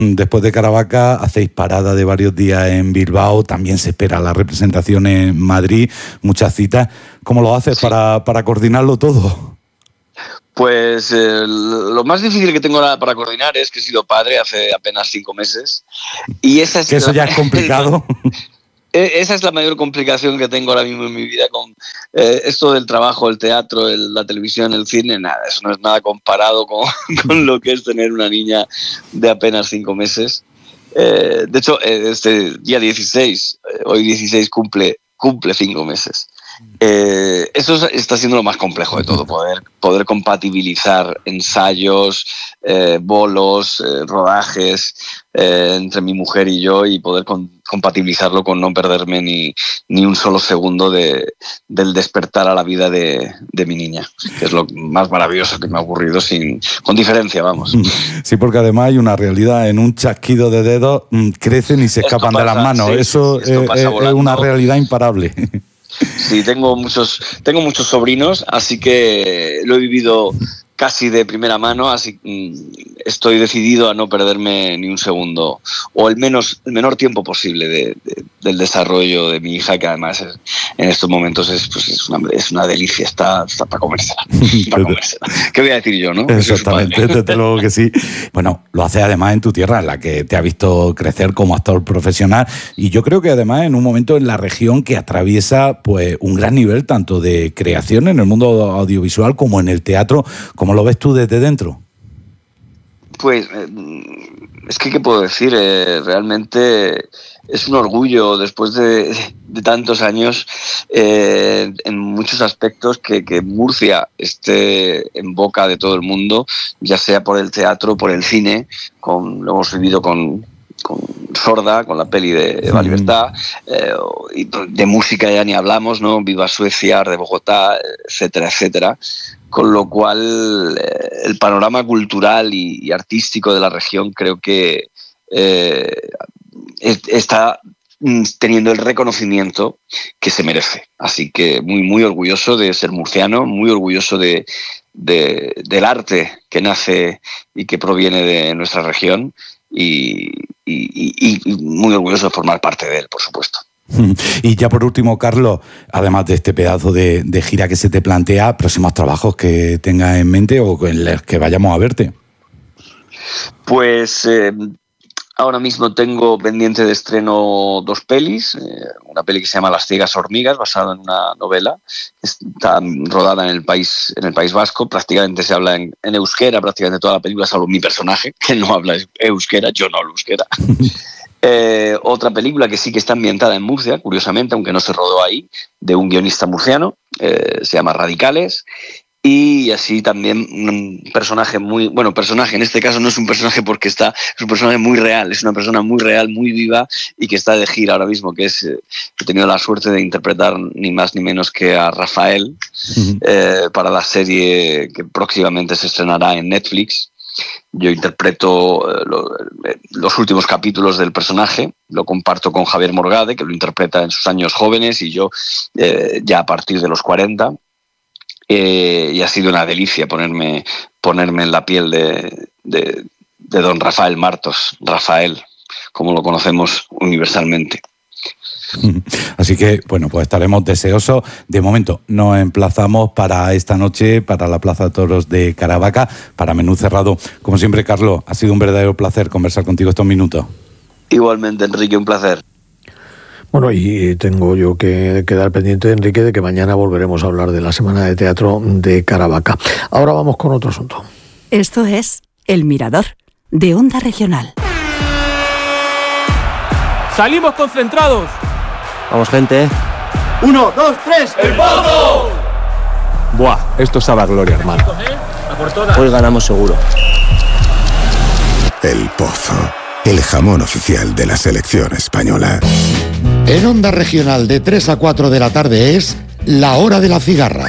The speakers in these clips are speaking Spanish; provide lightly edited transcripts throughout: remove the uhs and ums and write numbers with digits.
Después de Caravaca hacéis parada de varios días en Bilbao, también se espera la representación en Madrid, muchas citas. ¿Cómo lo haces para coordinarlo todo? Pues lo más difícil que tengo para coordinar es que he sido padre hace apenas 5 meses. Y esa es que eso ya es complicado. Esa es la mayor complicación que tengo ahora mismo en mi vida con esto del trabajo, el teatro, la televisión, el cine. Nada, eso no es nada comparado con lo que es tener una niña de apenas 5 meses. De hecho, este día 16, hoy 16 cumple 5 meses. Eso está siendo lo más complejo de todo, poder compatibilizar ensayos, bolos, rodajes entre mi mujer y yo, y poder compatibilizarlo con no perderme ni un solo segundo del despertar a la vida de mi niña, que es lo más maravilloso que me ha ocurrido, con diferencia, vamos. Sí, porque además hay una realidad, en un chasquido de dedos crecen y se escapan de las manos, sí, eso es una realidad imparable. Sí, tengo muchos sobrinos, así que lo he vivido casi de primera mano, así estoy decidido a no perderme ni un segundo, o el menor tiempo posible del desarrollo de mi hija, que además en estos momentos es una delicia, está para comérsela. ¿Qué voy a decir yo, no? Exactamente, desde luego que sí. Bueno, lo haces además en tu tierra, en la que te ha visto crecer como actor profesional, y yo creo que además en un momento en la región que atraviesa pues un gran nivel tanto de creación en el mundo audiovisual como en el teatro. ¿Cómo lo ves tú desde dentro? Pues es que, ¿qué puedo decir? Realmente es un orgullo después de tantos años, en muchos aspectos, que Murcia esté en boca de todo el mundo, ya sea por el teatro, por el cine, lo hemos vivido con Sorda, con la peli de Eva Libertad, y de música ya ni hablamos, ¿no? Viva Suecia, de Bogotá, etcétera, etcétera. Con lo cual, el panorama cultural y artístico de la región creo que está teniendo el reconocimiento que se merece. Así que muy, muy orgulloso de ser murciano, muy orgulloso del arte que nace y que proviene de nuestra región, y muy orgulloso de formar parte de él, por supuesto. Y ya por último, Carlos, además de este pedazo de gira que se te plantea, próximos trabajos que tengas en mente o en los que vayamos a verte. Pues ahora mismo tengo pendiente de estreno 2 pelis, una peli que se llama Las ciegas hormigas, basada en una novela, está rodada en el País Vasco, prácticamente se habla en euskera, prácticamente toda la película, salvo mi personaje, que no habla euskera, yo no hablo euskera. Otra película que sí que está ambientada en Murcia, curiosamente, aunque no se rodó ahí, de un guionista murciano, se llama Radicales. Y así también un personaje personaje en este caso no es un personaje porque es un personaje muy real, es una persona muy real, muy viva, y que está de gira ahora mismo, que he tenido la suerte de interpretar ni más ni menos que a Rafael, para la serie que próximamente se estrenará en Netflix. Yo interpreto los últimos capítulos del personaje, lo comparto con Javier Morgade, que lo interpreta en sus años jóvenes, y yo ya a partir de los 40. Y ha sido una delicia ponerme en la piel de don Rafael Martos, Rafael, como lo conocemos universalmente. Así que, bueno, pues estaremos deseosos. De momento nos emplazamos para esta noche, para la Plaza de Toros de Caravaca, para Menú Cerrado. Como siempre, Carlos, ha sido un verdadero placer conversar contigo estos minutos. Igualmente, Enrique, un placer. Bueno, y tengo yo que quedar pendiente, Enrique, de que mañana volveremos a hablar de la Semana de Teatro de Caravaca. Ahora vamos con otro asunto. Esto es El Mirador, de Onda Regional. ¡Salimos concentrados! Vamos, gente. 1, 2, 3, ¡el Pozo! Buah, esto sabe a gloria, hermano. Hoy ganamos seguro. El Pozo, el jamón oficial de la selección española. En Onda Regional de 3 a 4 de la tarde es La Hora de la Cigarra.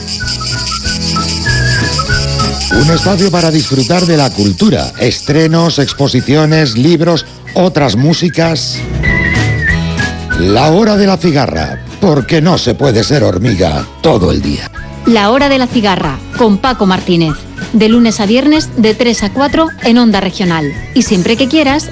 Un espacio para disfrutar de la cultura, estrenos, exposiciones, libros, otras músicas. La Hora de la Cigarra, porque no se puede ser hormiga todo el día. La Hora de la Cigarra, con Paco Martínez. de lunes a viernes de 3 a 4 en Onda Regional. Y siempre que quieras,